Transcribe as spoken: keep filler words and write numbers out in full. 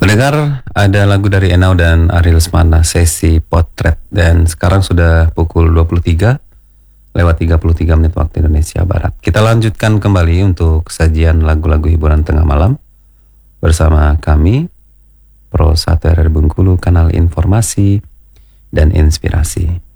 Pendengar, ada lagu dari Enau dan Ariel Lesmana, Sesi Potret. Dan sekarang sudah pukul dua puluh tiga lewat tiga puluh tiga menit waktu Indonesia Barat. Kita lanjutkan kembali untuk sajian lagu-lagu hiburan tengah malam bersama kami, Pro satu R R Bengkulu, kanal informasi dan inspirasi.